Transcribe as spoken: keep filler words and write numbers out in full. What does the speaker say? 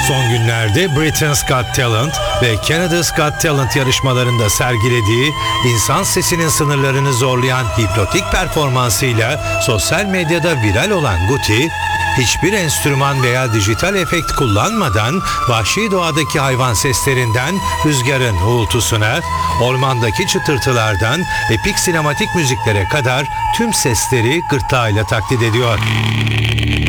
Son günlerde Britain's Got Talent ve Canada's Got Talent yarışmalarında sergilediği insan sesinin sınırlarını zorlayan hipnotik performansıyla sosyal medyada viral olan Guti, hiçbir enstrüman veya dijital efekt kullanmadan vahşi doğadaki hayvan seslerinden rüzgarın uğultusuna, ormandaki çıtırtılardan epik sinematik müziklere kadar tüm sesleri gırtlağıyla taklit ediyor.